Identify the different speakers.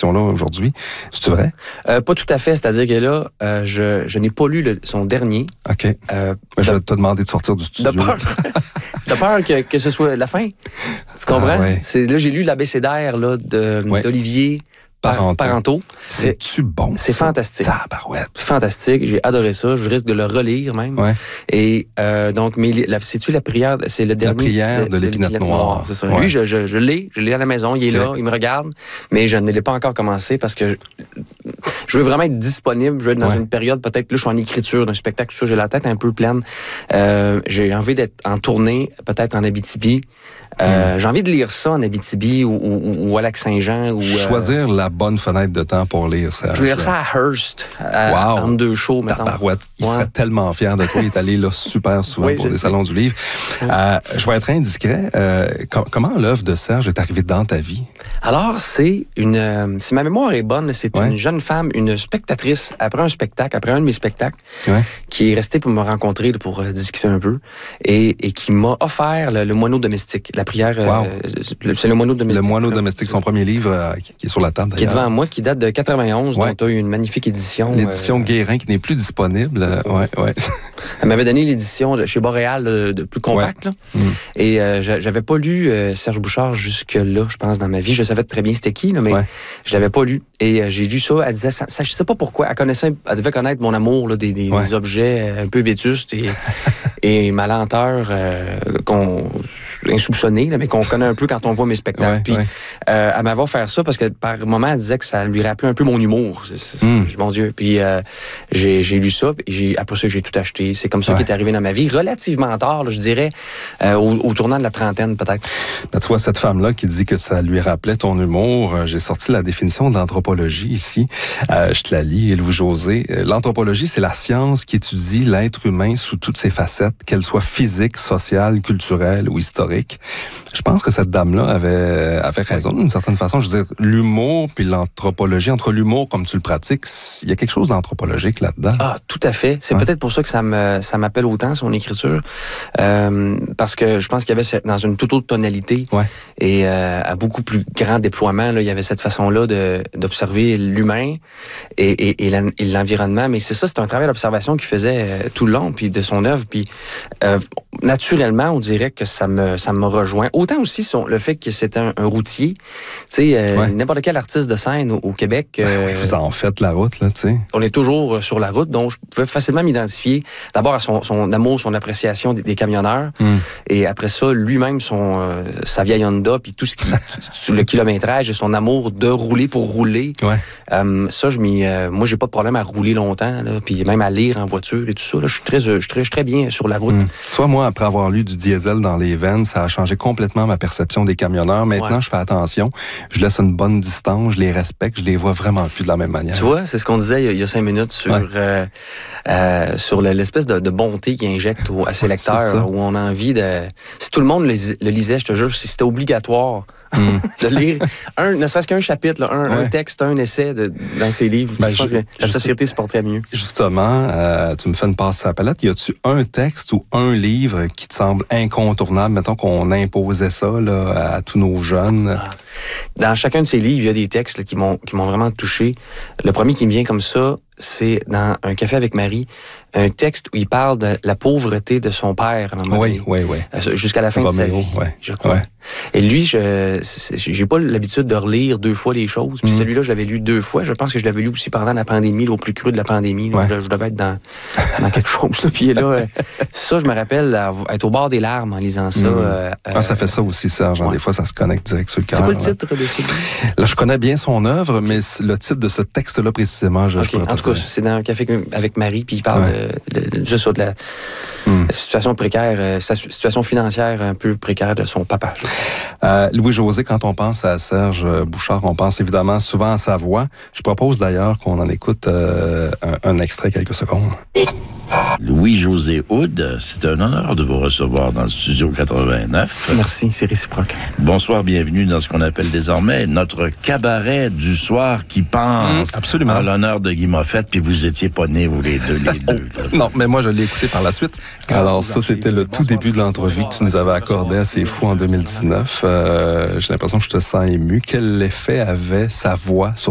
Speaker 1: question-là aujourd'hui. C'est vrai?
Speaker 2: Pas tout à fait. C'est-à-dire que là, je n'ai pas lu son dernier.
Speaker 1: OK. Je vais te demander de sortir du studio.
Speaker 2: De peur que ce soit la fin. Tu comprends?
Speaker 1: Ouais.
Speaker 2: Là, j'ai lu l'abécédaire là, d'Olivier Parenteau.
Speaker 1: C'est-tu bon?
Speaker 2: C'est fantastique.
Speaker 1: Tabarouette.
Speaker 2: Fantastique. J'ai adoré ça. Je risque de le relire même.
Speaker 1: Ouais.
Speaker 2: Et donc, c'est-tu la prière? C'est le dernier.
Speaker 1: La prière de l'épinette noire.
Speaker 2: C'est ça.
Speaker 1: Ouais.
Speaker 2: Lui, je l'ai à la maison. Il est là. Il me regarde. Mais je ne l'ai pas encore commencé parce que je veux vraiment être disponible. Je veux être dans une période, peut-être, là, je suis en écriture d'un spectacle. J'ai la tête un peu pleine. J'ai envie d'être en tournée, peut-être en Abitibi. J'ai envie de lire ça en Abitibi ou à Lac-Saint-Jean.
Speaker 1: Choisir la bonne fenêtre de temps pour lire ça.
Speaker 2: Je vais lire ça à Hearst, entre deux shows, mettons.
Speaker 1: Tabarouette. Il serait tellement fier de toi. Il est allé là super souvent pour des salons du livre. Je vais être indiscret. Comment l'œuvre de Serge est arrivée dans ta vie?
Speaker 2: Alors, si ma mémoire est bonne, c'est une jeune femme, une spectatrice, après un de mes spectacles, qui est restée pour me rencontrer, pour discuter un peu, et qui m'a offert le moineau domestique. La prière, c'est le moineau domestique.
Speaker 1: Le moineau domestique, son premier livre qui est sur la table,
Speaker 2: d'ailleurs. Qui est devant moi, qui date de 91, dont tu as eu une magnifique édition.
Speaker 1: L'édition Guérin, qui n'est plus disponible.
Speaker 2: Elle m'avait donné l'édition chez Boréal de plus compacte. Et j'avais pas lu Serge Bouchard jusque-là, je pense, dans ma vie. Je savais très bien c'était qui, là, mais je l'avais pas lu. Et j'ai lu ça. Elle disait, je sais pas pourquoi. Elle devait connaître mon amour là, des objets un peu vétustes et ma lenteur insoupçonnée, là, mais qu'on connaît un peu quand on voit mes spectacles. Puis elle m'avait offert ça parce que par moment, elle disait que ça lui rappelait un peu mon humour. Mon Dieu. Puis j'ai lu ça. Et après ça, j'ai tout acheté. C'est comme ça qui est arrivé dans ma vie. Relativement tard, là, je dirais, au tournant de la trentaine, peut-être.
Speaker 1: Ben, tu vois, cette femme-là qui dit que ça lui rappelait ton humour, j'ai sorti la définition de l'anthropologie ici. Je te la lis, Louis-José. L'anthropologie, c'est la science qui étudie l'être humain sous toutes ses facettes, qu'elles soient physiques, sociales, culturelles ou historiques. Je pense que cette dame-là avait raison d'une certaine façon. Je veux dire, l'humour puis l'anthropologie, entre l'humour comme tu le pratiques, il y a quelque chose d'anthropologique là-dedans.
Speaker 2: Ah, tout à fait. C'est peut-être pour ça que ça m'appelle autant, son écriture. Parce que je pense qu'il y avait dans une toute autre tonalité et à beaucoup plus grand déploiement, là, il y avait cette façon-là d'observer l'humain et l'environnement. Mais c'est ça, c'est un travail d'observation qu'il faisait tout le long, puis de son œuvre. Puis naturellement, on dirait que ça me rejoint. Autant aussi le fait que c'était un routier. Tu sais, n'importe quel artiste de scène au Québec...
Speaker 1: vous en faites la route, là, tu sais.
Speaker 2: On est toujours sur la route, donc je pouvais facilement m'identifier d'abord à son amour, son appréciation des camionneurs, et après ça, lui-même, sa vieille Honda, puis tout le kilométrage et son amour de rouler pour rouler. Ça, moi, j'ai pas de problème à rouler longtemps, là, puis même à lire en voiture et tout ça. Là, je suis très bien sur la route.
Speaker 1: Toi, moi, après avoir lu du diesel dans les veines, ça a changé complètement ma perception des camionneurs. Maintenant, je fais attention. Je laisse une bonne distance, je les respecte, je les vois vraiment plus de la même manière.
Speaker 2: Tu vois, c'est ce qu'on disait il y a 5 minutes sur l'espèce de bonté qu'il injecte à ses lecteurs, où on a envie de... Si tout le monde le lisait, je te jure, si c'était obligatoire de lire ne serait-ce qu'un chapitre, là, un texte, un essai dans ses livres, je pense que la société se porterait mieux.
Speaker 1: Justement, tu me fais une passe à la palette. Y a-tu un texte ou un livre qui te semble incontournable? Mettons qu'on imposait ça là, à tous nos jeunes.
Speaker 2: Dans chacun de ces livres, il y a des textes là, qui m'ont vraiment touché. Le premier qui me vient comme ça, c'est dans Un café avec Marie, un texte où il parle de la pauvreté de son père à un moment donné. Jusqu'à la fin de sa vie, je crois. Et lui, j'ai pas l'habitude de relire 2 fois les choses. Puis celui-là, je l'avais lu 2 fois. Je pense que je l'avais lu aussi pendant la pandémie, au plus creux de la pandémie. Là, je devais être dans quelque chose. Là. Puis là, ça, je me rappelle être au bord des larmes en lisant ça.
Speaker 1: Ça fait ça aussi, Serge. Des fois, ça se connecte direct sur le cœur.
Speaker 2: C'est quoi le titre de ce livre?
Speaker 1: Là, je connais bien son œuvre, mais le titre de ce texte-là, précisément, je pourrais pas
Speaker 2: en tout cas, c'est dans Un café avec Marie, puis il parle juste de la situation précaire, sa situation financière un peu précaire de son papa.
Speaker 1: Louis-José, quand on pense à Serge Bouchard, on pense évidemment souvent à sa voix. Je propose d'ailleurs qu'on en écoute un extrait, quelques secondes.
Speaker 3: Louis-José Hood, c'est un honneur de vous recevoir dans le studio 89.
Speaker 2: Merci, c'est réciproque.
Speaker 3: Bonsoir, bienvenue dans ce qu'on appelle désormais notre cabaret du soir qui pense
Speaker 1: absolument
Speaker 3: à l'honneur de Guy Moffett, puis vous étiez pas nés, vous les deux.
Speaker 1: Non, mais moi je l'ai écouté par la suite. Alors ça, c'était le tout début de l'entrevue que tu nous avais accordé à C'est Fou en 2019. J'ai l'impression que je te sens ému. Quel effet avait sa voix sur